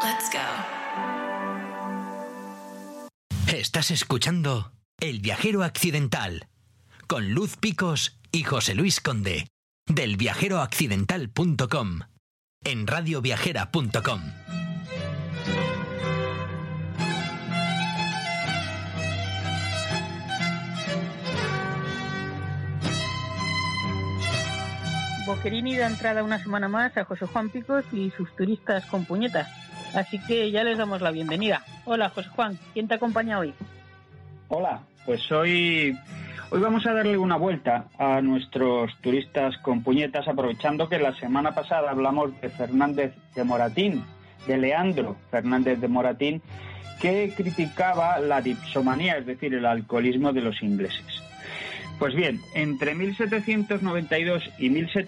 Let's go. Estás escuchando El Viajero Accidental con Luz Picos y José Luis Conde del viajeroaccidental.com en radioviajera.com. Boquerini da entrada una semana más a José Juan Picos y sus turistas con puñetas. Así que ya les damos la bienvenida. Hola, José Juan, ¿quién te acompaña hoy? Hola, pues hoy vamos a darle una vuelta a nuestros turistas con puñetas, aprovechando que la semana pasada hablamos de Fernández de Moratín, de Leandro Fernández de Moratín, que criticaba la dipsomanía, es decir, el alcoholismo de los ingleses. Pues bien, entre 1792 y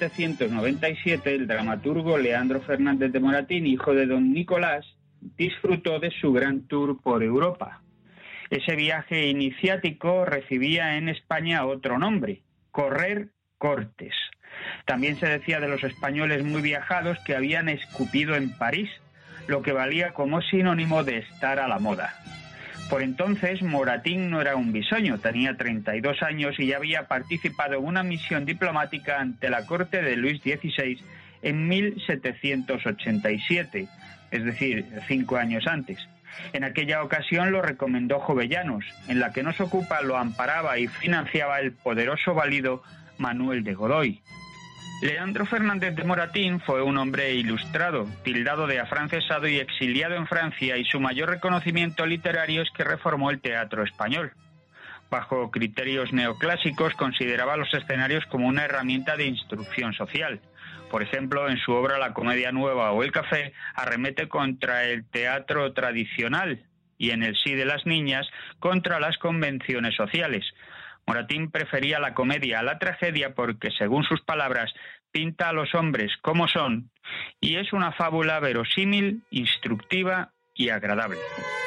1797, el dramaturgo Leandro Fernández de Moratín, hijo de don Nicolás, disfrutó de su gran tour por Europa. Ese viaje iniciático recibía en España otro nombre, correr cortes. También se decía de los españoles muy viajados que habían escupido en París, lo que valía como sinónimo de estar a la moda. Por entonces, Moratín no era un bisoño, tenía 32 años y ya había participado en una misión diplomática ante la corte de Luis XVI en 1787, es decir, 5 años antes. En aquella ocasión lo recomendó Jovellanos, en la que no se ocupa lo amparaba y financiaba el poderoso valido Manuel de Godoy. Leandro Fernández de Moratín fue un hombre ilustrado, tildado de afrancesado y exiliado en Francia, y su mayor reconocimiento literario es que reformó el teatro español. Bajo criterios neoclásicos consideraba los escenarios como una herramienta de instrucción social. Por ejemplo, en su obra La Comedia Nueva o El Café arremete contra el teatro tradicional y en El sí de las niñas contra las convenciones sociales. Moratín prefería la comedia a la tragedia porque, según sus palabras, pinta a los hombres como son y es una fábula verosímil, instructiva y agradable.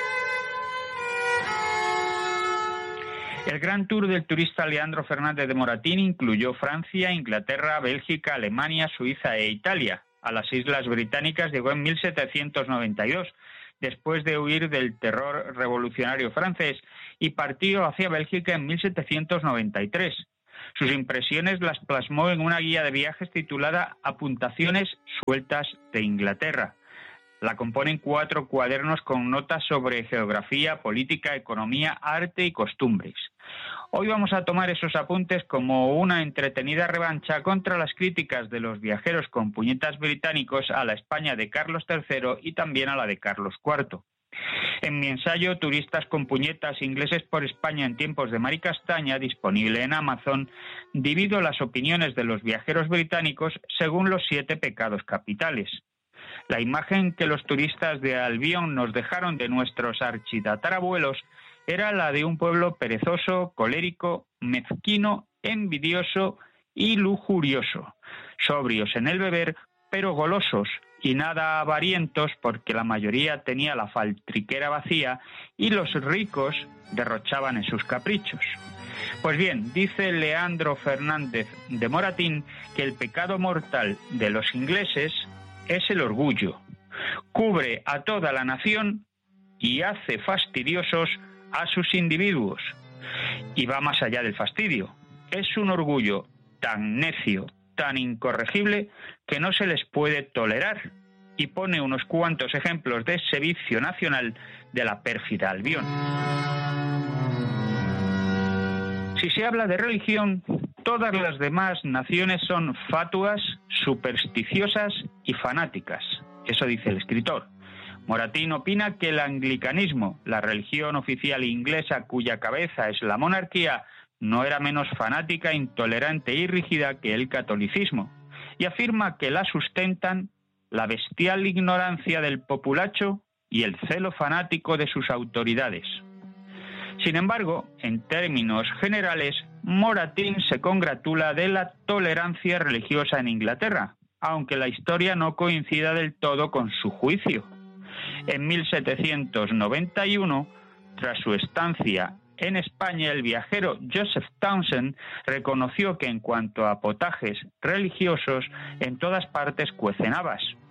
El gran tour del turista Leandro Fernández de Moratín incluyó Francia, Inglaterra, Bélgica, Alemania, Suiza e Italia. A las Islas Británicas llegó en 1792, después de huir del terror revolucionario francés, y partió hacia Bélgica en 1793. Sus impresiones las plasmó en una guía de viajes titulada Apuntaciones sueltas de Inglaterra. La componen 4 cuadernos con notas sobre geografía, política, economía, arte y costumbres. Hoy vamos a tomar esos apuntes como una entretenida revancha contra las críticas de los viajeros con puñetas británicos a la España de Carlos III y también a la de Carlos IV. En mi ensayo Turistas con puñetas ingleses por España en tiempos de Mari Castaña, disponible en Amazon, divido las opiniones de los viajeros británicos según los 7 pecados capitales. La imagen que los turistas de Albión nos dejaron de nuestros architatarabuelos era la de un pueblo perezoso, colérico, mezquino, envidioso y lujurioso, sobrios en el beber, pero golosos y nada avarientos porque la mayoría tenía la faltriquera vacía y los ricos derrochaban en sus caprichos. Pues bien, dice Leandro Fernández de Moratín que el pecado mortal de los ingleses es el orgullo. Cubre a toda la nación y hace fastidiosos a sus individuos. Y va más allá del fastidio. Es un orgullo tan necio, tan incorregible, que no se les puede tolerar. Y pone unos cuantos ejemplos de ese vicio nacional de la pérfida Albión. Si se habla de religión, todas las demás naciones son fatuas, supersticiosas y fanáticas. Eso dice el escritor. Moratín opina que el anglicanismo, la religión oficial inglesa cuya cabeza es la monarquía, no era menos fanática, intolerante y rígida que el catolicismo, y afirma que la sustentan la bestial ignorancia del populacho y el celo fanático de sus autoridades. Sin embargo, en términos generales, Moratín se congratula de la tolerancia religiosa en Inglaterra, aunque la historia no coincida del todo con su juicio. En 1791, tras su estancia en España, el viajero Joseph Townsend reconoció que en cuanto a potajes religiosos, en todas partes cuecen habas.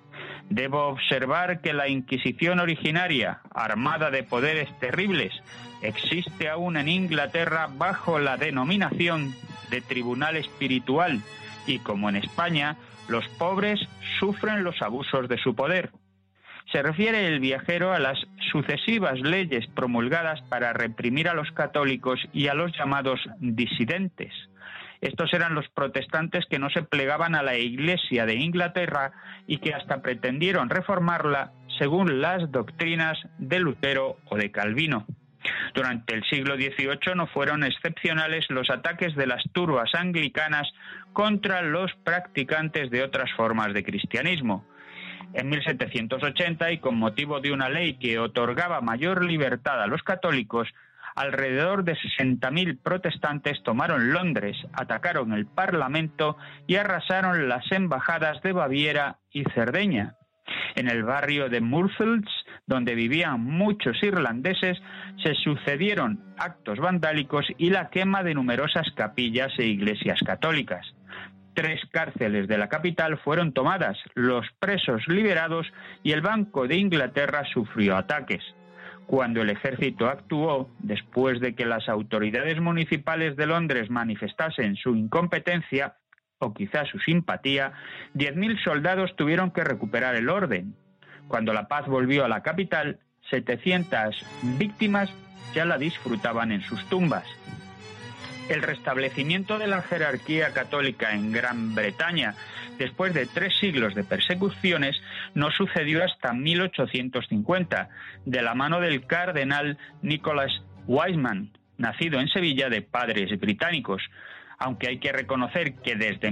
Debo observar que la Inquisición originaria, armada de poderes terribles, existe aún en Inglaterra bajo la denominación de Tribunal Espiritual y, como en España, los pobres sufren los abusos de su poder. Se refiere el viajero a las sucesivas leyes promulgadas para reprimir a los católicos y a los llamados disidentes. Estos eran los protestantes que no se plegaban a la Iglesia de Inglaterra y que hasta pretendieron reformarla según las doctrinas de Lutero o de Calvino. Durante el siglo XVIII no fueron excepcionales los ataques de las turbas anglicanas contra los practicantes de otras formas de cristianismo. En 1780, y con motivo de una ley que otorgaba mayor libertad a los católicos, alrededor de 60.000 protestantes tomaron Londres, atacaron el Parlamento y arrasaron las embajadas de Baviera y Cerdeña. En el barrio de Murfields, donde vivían muchos irlandeses, se sucedieron actos vandálicos y la quema de numerosas capillas e iglesias católicas. 3 cárceles de la capital fueron tomadas, los presos liberados y el Banco de Inglaterra sufrió ataques. Cuando el ejército actuó, después de que las autoridades municipales de Londres manifestasen su incompetencia, o quizás su simpatía, 10.000 soldados tuvieron que recuperar el orden. Cuando la paz volvió a la capital, 700 víctimas ya la disfrutaban en sus tumbas. El restablecimiento de la jerarquía católica en Gran Bretaña, después de 3 siglos de persecuciones, no sucedió hasta 1850, de la mano del cardenal Nicholas Wiseman, nacido en Sevilla de padres británicos, aunque hay que reconocer que desde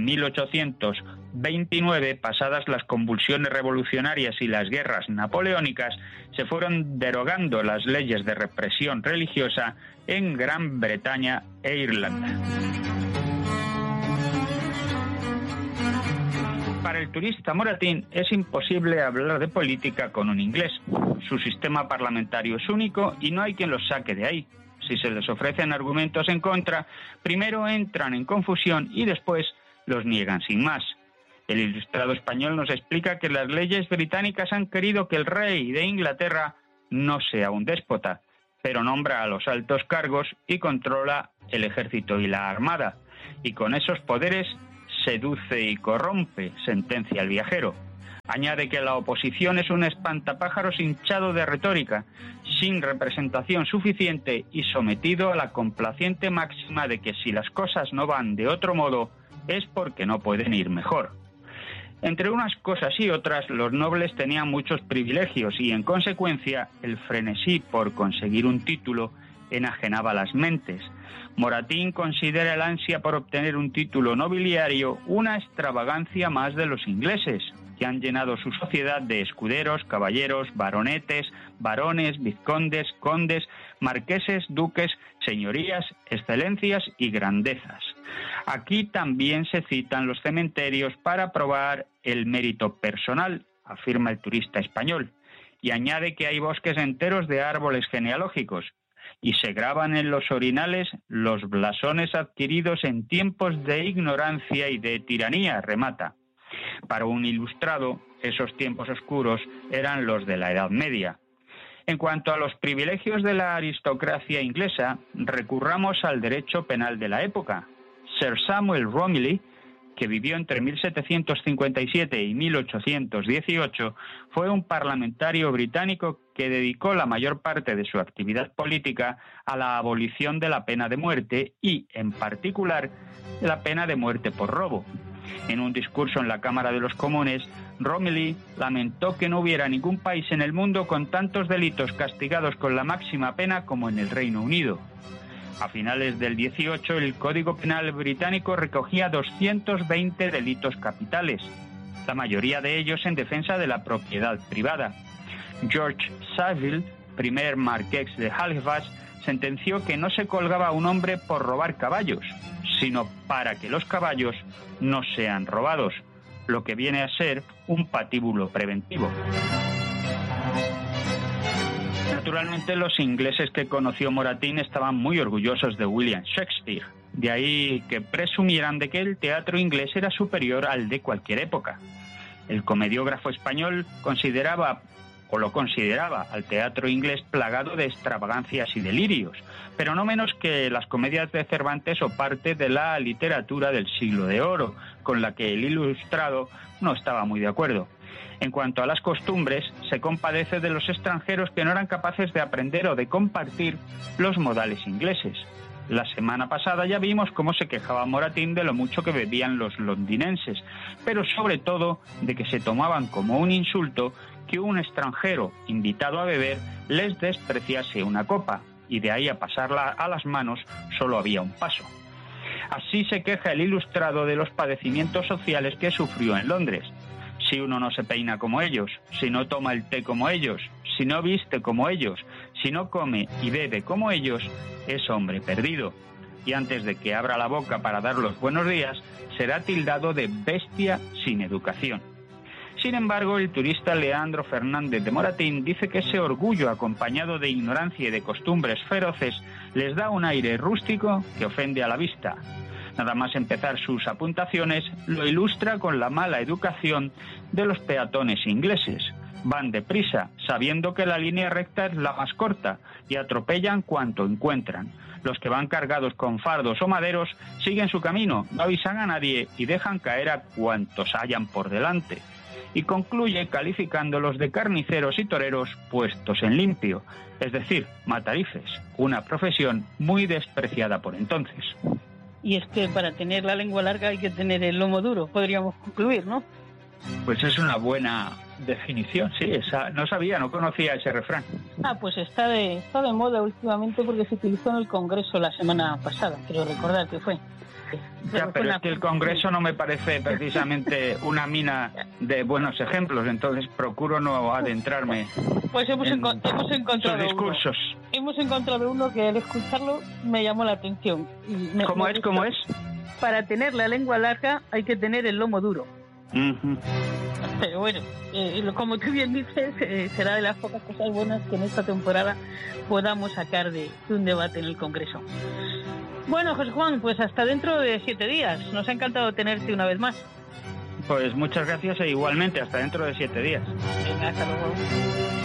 1829, pasadas las convulsiones revolucionarias y las guerras napoleónicas, se fueron derogando las leyes de represión religiosa en Gran Bretaña e Irlanda. Para el turista moratín es imposible hablar de política con un inglés. Su sistema parlamentario es único y no hay quien los saque de ahí. Si se les ofrecen argumentos en contra, primero entran en confusión y después los niegan sin más. El ilustrado español nos explica que las leyes británicas han querido que el rey de Inglaterra no sea un déspota, pero nombra a los altos cargos y controla el ejército y la armada, y con esos poderes seduce y corrompe, sentencia el viajero. Añade que la oposición es un espantapájaros hinchado de retórica, sin representación suficiente y sometido a la complaciente máxima de que si las cosas no van de otro modo es porque no pueden ir mejor. Entre unas cosas y otras, los nobles tenían muchos privilegios y, en consecuencia, el frenesí por conseguir un título enajenaba las mentes. Moratín considera el ansia por obtener un título nobiliario una extravagancia más de los ingleses, que han llenado su sociedad de escuderos, caballeros, baronetes, barones, vizcondes, condes, marqueses, duques, señorías, excelencias y grandezas. Aquí también se citan los cementerios para probar el mérito personal, afirma el turista español, y añade que hay bosques enteros de árboles genealógicos, y se graban en los orinales los blasones adquiridos en tiempos de ignorancia y de tiranía, remata. Para un ilustrado, esos tiempos oscuros eran los de la Edad Media. En cuanto a los privilegios de la aristocracia inglesa, recurramos al derecho penal de la época. Sir Samuel Romilly, que vivió entre 1757 y 1818, fue un parlamentario británico que dedicó la mayor parte de su actividad política a la abolición de la pena de muerte y, en particular, la pena de muerte por robo. En un discurso en la Cámara de los Comunes, Romilly lamentó que no hubiera ningún país en el mundo con tantos delitos castigados con la máxima pena como en el Reino Unido. A finales del 18, el Código Penal británico recogía 220 delitos capitales, la mayoría de ellos en defensa de la propiedad privada. George Savile, primer marqués de Halifax, sentenció que no se colgaba a un hombre por robar caballos, sino para que los caballos no sean robados, lo que viene a ser un patíbulo preventivo. Naturalmente, los ingleses que conoció Moratín estaban muy orgullosos de William Shakespeare, de ahí que presumieran de que el teatro inglés era superior al de cualquier época. El comediógrafo español consideraba al teatro inglés plagado de extravagancias y delirios, pero no menos que las comedias de Cervantes o parte de la literatura del Siglo de Oro, con la que el Ilustrado no estaba muy de acuerdo. En cuanto a las costumbres, se compadece de los extranjeros que no eran capaces de aprender o de compartir los modales ingleses. La semana pasada ya vimos cómo se quejaba Moratín de lo mucho que bebían los londinenses, pero sobre todo de que se tomaban como un insulto que un extranjero invitado a beber les despreciase una copa, y de ahí a pasarla a las manos solo había un paso. Así se queja el Ilustrado de los padecimientos sociales que sufrió en Londres. Si uno no se peina como ellos, si no toma el té como ellos, si no viste como ellos, si no come y bebe como ellos, es hombre perdido. Y antes de que abra la boca para dar los buenos días, será tildado de bestia sin educación. Sin embargo, el turista Leandro Fernández de Moratín dice que ese orgullo acompañado de ignorancia y de costumbres feroces les da un aire rústico que ofende a la vista. Nada más empezar sus apuntaciones, lo ilustra con la mala educación de los peatones ingleses. Van deprisa, sabiendo que la línea recta es la más corta, y atropellan cuanto encuentran. Los que van cargados con fardos o maderos siguen su camino, no avisan a nadie y dejan caer a cuantos hayan por delante. Y concluye calificándolos de carniceros y toreros puestos en limpio, es decir, matarifes, una profesión muy despreciada por entonces. Y es que para tener la lengua larga hay que tener el lomo duro, podríamos concluir, ¿no? Pues es una buena definición, sí, no conocía ese refrán. Pues está de moda últimamente porque se utilizó en el Congreso la semana pasada, creo recordar que fue. Ya, pero es que el Congreso no me parece precisamente una mina de buenos ejemplos, entonces procuro no adentrarme pues hemos encontrado sus discursos. Hemos encontrado uno que al escucharlo me llamó la atención. ¿Cómo es? Para tener la lengua larga hay que tener el lomo duro. Uh-huh. Pero bueno, como tú bien dices, será de las pocas cosas buenas que en esta temporada podamos sacar de un debate en el Congreso. Bueno, José Juan, pues hasta dentro de 7 días. Nos ha encantado tenerte una vez más. Pues muchas gracias e igualmente hasta dentro de 7 días. Venga, hasta luego.